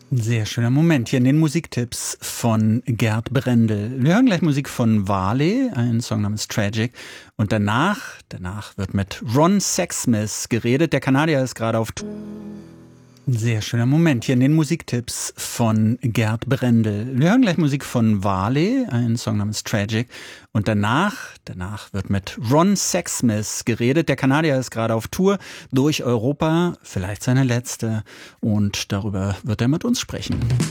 Sehr schöner Moment hier in den Musiktipps von Gerd Brendel. Wir hören gleich Musik von Varley, ein Song namens Tragic. Und danach wird mit Ron Sexsmith geredet. Der Kanadier ist gerade auf Tour. Sehr schöner Moment hier in den Musiktipps von Gerd Brendel. Wir hören gleich Musik von Varley, ein Song namens Tragic. Und danach wird mit Ron Sexsmith geredet. Der Kanadier ist gerade auf Tour durch Europa, vielleicht seine letzte. Und darüber wird er mit uns sprechen.